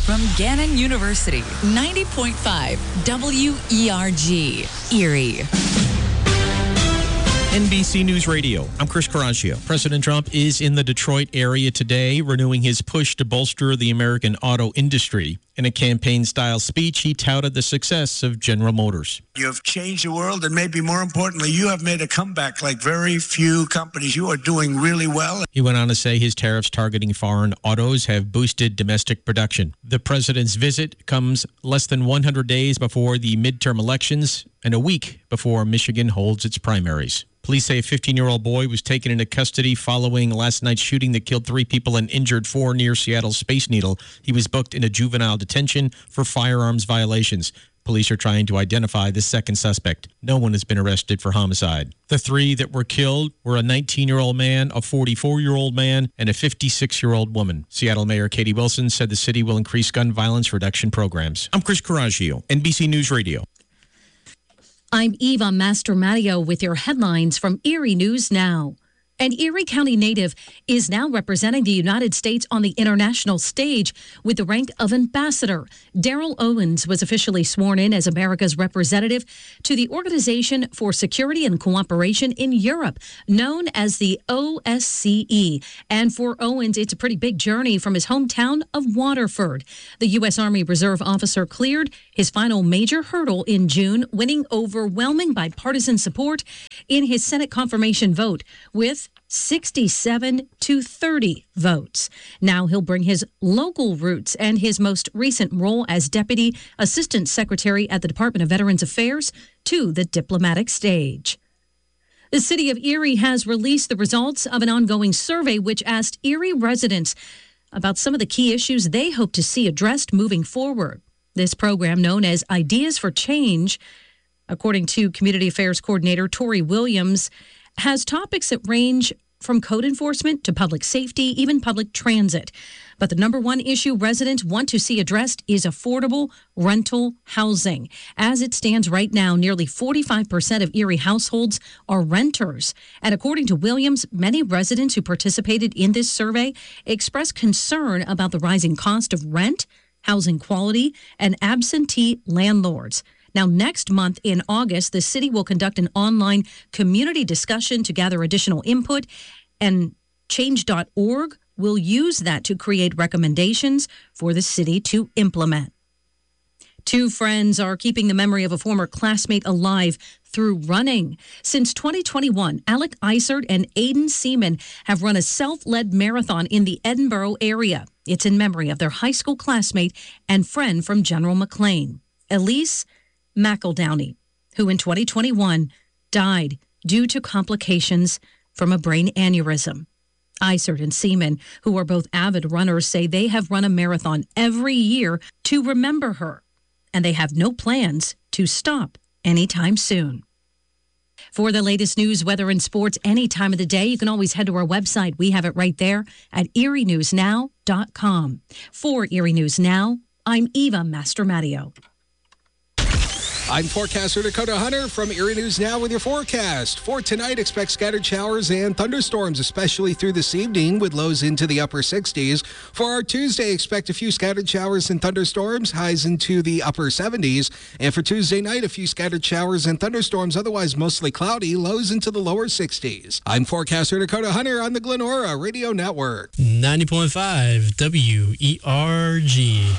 from Gannon University, 90.5 WERG, Erie. NBC News Radio. I'm Chris Caraccio. President Trump is in the Detroit area today, renewing his push to bolster the American auto industry. In a campaign-style speech, he touted the success of General Motors. You have changed the world, and maybe more importantly, you have made a comeback like very few companies. You are doing really well. He went on to say his tariffs targeting foreign autos have boosted domestic production. The president's visit comes less than 100 days before the midterm elections and a week before Michigan holds its primaries. Police say a 15-year-old boy was taken into custody following last night's shooting that killed 3 people and injured 4 near Seattle's Space Needle. He was booked into juvenile detention for firearms violations. Police are trying to identify the second suspect. No one has been arrested for homicide. The 3 that were killed were a 19-year-old man, a 44-year-old man, and a 56-year-old woman. Seattle Mayor Katie Wilson said the city will increase gun violence reduction programs. I'm Chris Caraccio, NBC News Radio. I'm Eva Mastromatteo with your headlines from Erie News Now. An Erie County native is now representing the United States on the international stage with the rank of ambassador. Daryl Owens was officially sworn in as America's representative to the Organization for Security and Cooperation in Europe, known as the OSCE. And for Owens, it's a pretty big journey from his hometown of Waterford. The U.S. Army Reserve officer cleared his final major hurdle in June, winning overwhelming bipartisan support in his Senate confirmation vote with 67 to 30 votes. Now he'll bring his local roots and his most recent role as Deputy Assistant Secretary at the Department of Veterans Affairs to the diplomatic stage. The city of Erie has released the results of an ongoing survey which asked Erie residents about some of the key issues they hope to see addressed moving forward. This program, known as Ideas for Change, according to Community Affairs Coordinator Tori Williams, has topics that range from code enforcement to public safety, even public transit. But the number one issue residents want to see addressed is affordable rental housing. As it stands right now, nearly 45% of Erie households are renters. And according to Williams, many residents who participated in this survey expressed concern about the rising cost of rent, housing quality, and absentee landlords. Now, next month in August, the city will conduct an online community discussion to gather additional input, and change.org will use that to create recommendations for the city to implement. 2 friends are keeping the memory of a former classmate alive through running. Since 2021, Alec Isert and Aiden Seaman have run a self-led marathon in the Edinboro area. It's in memory of their high school classmate and friend from General McLean, Elise McEldowney, who in 2021 died due to complications from a brain aneurysm. Isert and Seaman, who are both avid runners, say they have run a marathon every year to remember her, and they have no plans to stop anytime soon. For the latest news, weather, and sports any time of the day, you can always head to our website. We have it right there at erienewsnow.com. For Erie News Now, I'm Eva Mastromatteo. I'm forecaster Dakota Hunter from Erie News Now with your forecast. For tonight, expect scattered showers and thunderstorms, especially through this evening, with lows into the upper 60s. For our Tuesday, expect a few scattered showers and thunderstorms, highs into the upper 70s. And for Tuesday night, a few scattered showers and thunderstorms, otherwise mostly cloudy, lows into the lower 60s. I'm forecaster Dakota Hunter on the Glenora Radio Network. 90.5 WERG.